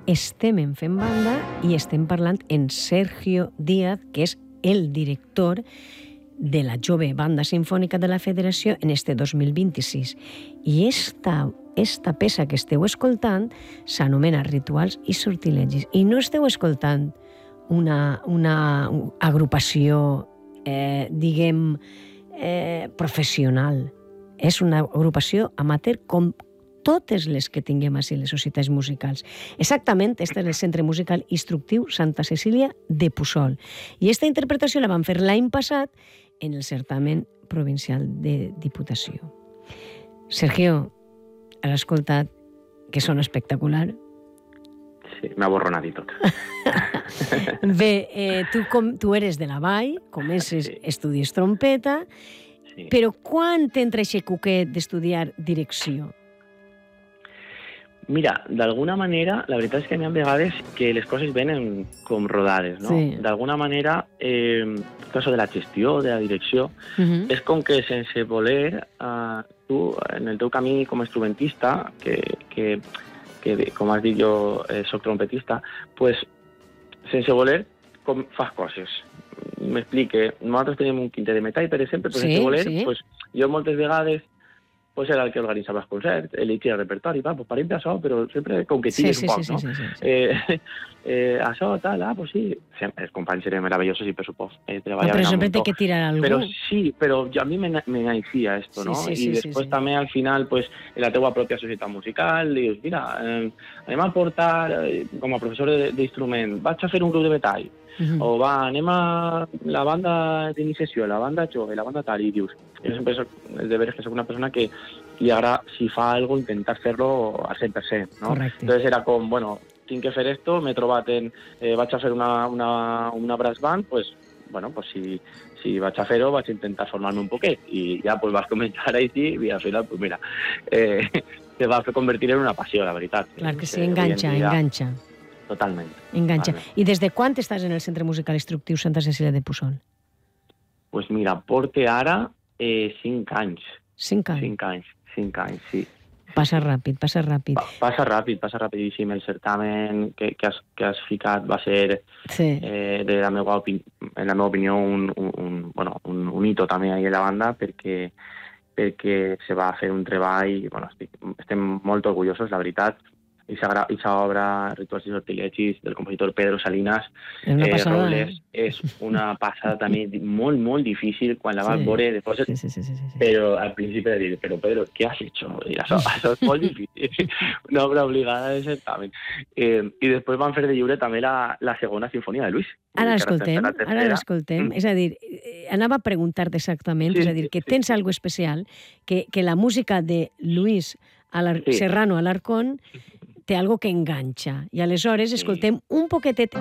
estem en Fem Banda i estem parlant en Sergio Díaz, que és el director de la Jove Banda Sinfònica de la Federació en este 2026. I esta peça que esteu escoltant s'anomena Rituals i sortilegis. I no esteu escoltant una agrupació, professional. És una agrupació amateur com totes les que tinguem així les societats musicals. Exactament, este és el Centre Musical Instructiu Santa Cecília de Puçol. I aquesta interpretació la van fer l'any passat en el certamen provincial de Diputació. Sergio, has escoltat que sona espectacular? Sí, m'ha borronat i tot. Bé, tu eres de la Vall, comences, estudies trompeta, però quan t'entra aquest cuquet d'estudiar direcció? Mira, d'alguna manera, la veritat és que n'hi ha vegades que les coses venen com rodades, no? Sí. D'alguna manera, tot això de la gestió, de la direcció, és com que sense voler, tu, en el teu camí com a instrumentista, que com has dit jo soc trompetista, pues, sense voler com fas coses. M'explique, nosaltres tenim un quintet de metall, per exemple, però sense voler, pues, jo moltes vegades pues era el que organitzava els concerts, eligia el repertori, pues parem d'això, però sempre com que tires un poc, no? Això, tal, pues sí. Els companys eren meravellosos i per supost. Però sempre té que tirar algú. Però sí, però a mi me naixia esto, no? I després també al final, pues, en la teua pròpia societat musical, dius, mira, anem a portar, com a professor d'instrument, vaig a fer un grup de metall, o va, anem a la banda d'iniciació, la banda jove, la banda tal, i dius, jo sempre soc, el deber és que soc una persona que li agrada, si fa algo, intentar fer-lo al 100%, no? Correcte. Entonces era com, bueno, tinc que fer esto, m'he trobat en, vaig a fer una brass band, pues, bueno, pues si vaig a fer-ho, vaig a intentar formar-me un poquet, i ja pues vas començar així, i al final, pues mira, se va convertir en una passió, la veritat. Clar que sí, enganxa. Totalment. Enganxa. I des de quan estàs en el Centre Musical Instructiu Santa Cecília de Puçol? Pues mira, porte ara 5 anys. 5 anys? 5 anys, sí. Passa ràpid. Passa rapidíssim. El certamen que has ficat va ser, en la meva opinió, un hito també ahí a la banda, perquè se va fer un treball, bueno, estem molt orgullosos, la veritat. Esa obra, Rituals i sortilegis, del compositor Pedro Salinas Robles, és una passada també molt, molt difícil quan la vas veure després, però al principi de dir, però Pedro, què has hecho? Això és molt difícil, una obra obligada de certamen. I després van fer de lliure també la segona sinfonia de Luis. Ara l'escoltem. És a dir, anava a preguntar-te exactament, és a dir, que tens algo especial, que la música de Luis Serrano Alarcón té algo que enganxa. I aleshores escoltem un poquetet